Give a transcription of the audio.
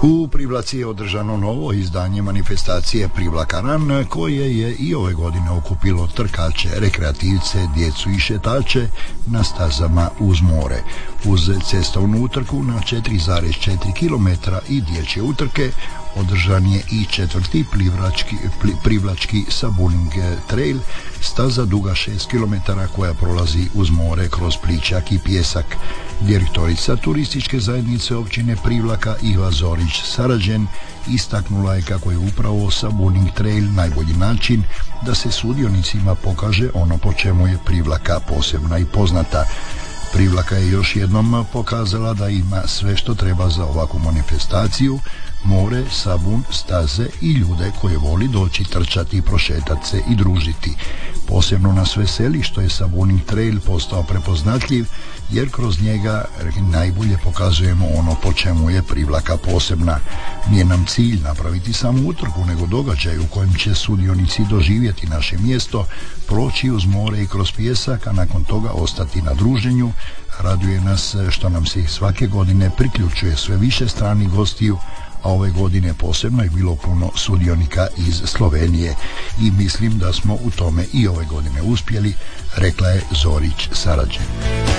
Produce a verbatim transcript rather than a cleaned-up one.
U Privlaci je održano novo izdanje manifestacije Privlaka Run, koje je i ove godine okupilo trkače, rekreativce, djecu i šetače na stazama uz more. Uz cestovnu utrku na četiri zarez četiri kilometra i dječje utrke održan je i četvrti plivrački, pli, privlački Sabuning Trail, staza duga šest kilometara koja prolazi uz more kroz plićak i pjesak. Direktorica turističke zajednice općine Privlaka Iva Zorić Sarađen istaknula je kako je upravo Sabuning Trail najbolji način da se sudionicima pokaže ono po čemu je Privlaka posebna i poznata. Privlaka je još jednom pokazala da ima sve što treba za ovakvu manifestaciju: more, sabun, staze i ljude koje voli doći trčati, prošetati se i družiti. Posebno nas veseli što je Sabuning Trail postao prepoznatljiv, jer kroz njega najbolje pokazujemo ono po čemu je Privlaka posebna. Nije nam cilj napraviti samo utrku, nego događaj u kojem će sudionici doživjeti naše mjesto, proći uz more i kroz pjesak, a nakon toga ostati na druženju. Raduje nas što nam se svake godine priključuje sve više stranih gostiju, a ove godine posebno je bilo puno sudionika iz Slovenije i mislim da smo u tome i ove godine uspjeli, rekla je Zorić Sarađen.